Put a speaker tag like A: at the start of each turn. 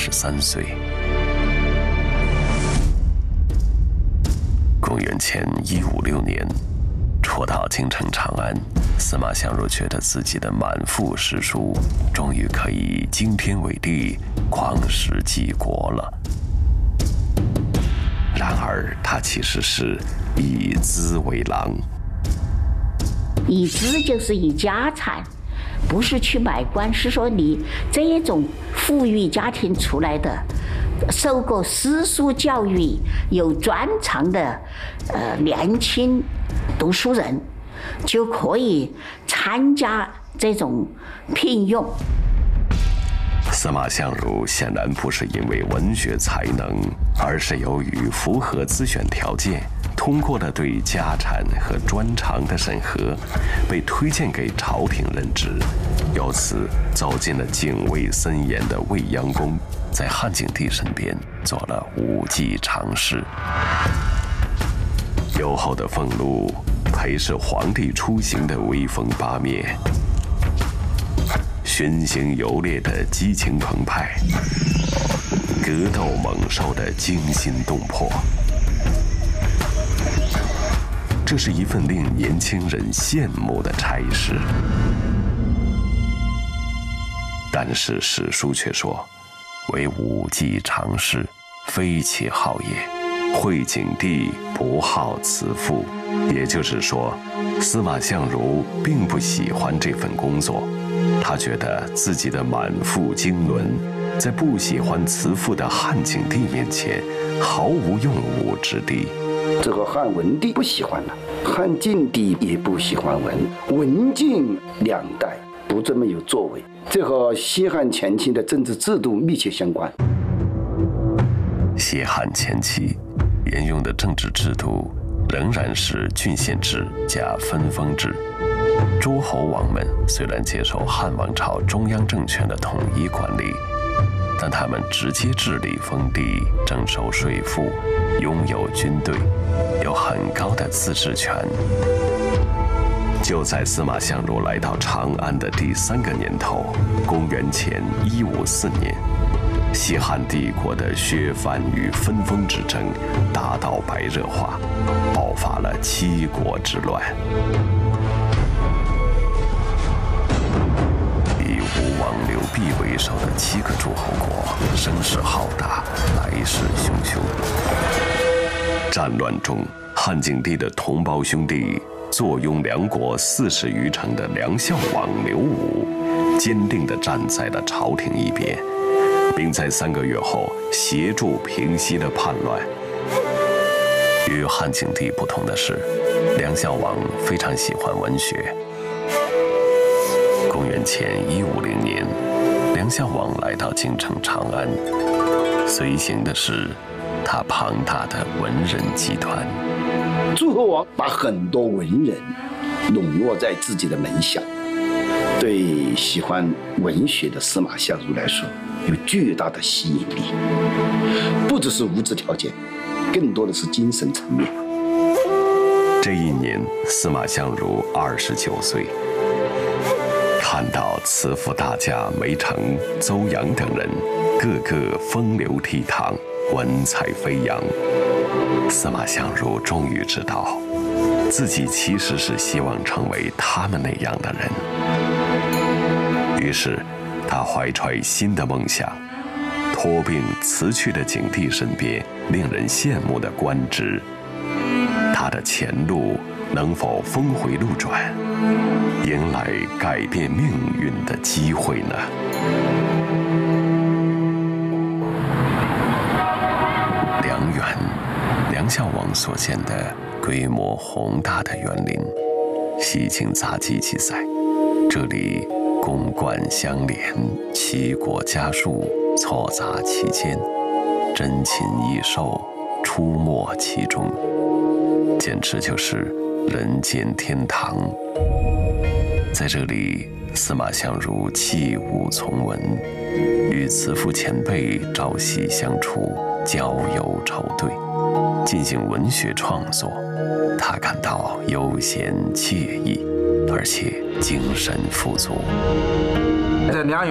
A: 23岁。公元前156年，初到京城长安，司马相如觉得自己的满腹诗书终于可以惊天伟地、匡时济国了。然而，他其实是以资为郎。
B: 以资就是以家产，不是去买官，是说你这种富裕家庭出来的，受过私塾教育、有专长的年轻读书人，就可以参加这种聘用。
A: 司马相如显然不是因为文学才能，而是由于符合资选条件，通过了对家产和专长的审核，被推荐给朝廷任职，由此走进了警卫森严的未央宫，在汉景帝身边做了5技常侍。优厚的俸禄陪侍皇帝出行的威风八面，巡行游猎的激情澎湃，格斗猛兽的惊心动魄，这是一份令年轻人羡慕的差事。但是史书却说，为5技常侍，非其好也。会景帝不好辞赋，也就是说，司马相如并不喜欢这份工作。他觉得自己的满腹经纶，在不喜欢辞赋的汉景帝面前，毫无用武之地。
C: 这个汉文帝不喜欢了，汉景帝也不喜欢文，文景两代不这么有作为，这和西汉前期的政治制度密切相关。
A: 西汉前期沿用的政治制度仍然是郡县制加分封制。诸侯王们虽然接受汉王朝中央政权的统一管理，但他们直接治理封地，征收税赋，拥有军队，有很高的自治权。就在司马相如来到长安的第3个年头，公元前154年，西汉帝国的削藩与分封之争达到白热化，爆发了七国之乱。以吴王刘濞为首的7个诸侯国声势浩大，来势汹汹。战乱中，汉景帝的同胞兄弟坐拥梁国40余城的梁孝王刘武，坚定地站在了朝廷一边，并在3个月后协助平息了叛乱。与汉景帝不同的是，梁孝王非常喜欢文学。公元前150年，梁孝王来到京城长安，随行的是他庞大的文人集团。
C: 诸侯王把很多文人笼络在自己的门下，对喜欢文学的司马相如来说有巨大的吸引力，不只是物质条件，更多的是精神层面。
A: 这一年，司马相如29岁。看到辞赋大家梅城、邹阳等人个个风流倜傥，文采飞扬，司马相如终于知道，自己其实是希望成为他们那样的人。于是，他怀揣新的梦想，托并辞去了景帝身边令人羡慕的官职。他的前路能否峰回路转，迎来改变命运的机会呢？梁园，梁孝王所建的规模宏大的园林，西秦杂技记载，这里宫观相连，奇国佳树错杂其间，珍禽异兽出没其中，简直就是人间天堂。在这里，司马相如器物从文，与辞赋前辈朝夕相处，交友筹对，进行文学创作。他感到悠闲惬意，而且精神富足。
D: 在梁园